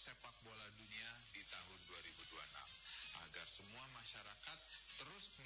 sepak bola dunia di tahun 2026 agar semua masyarakat terus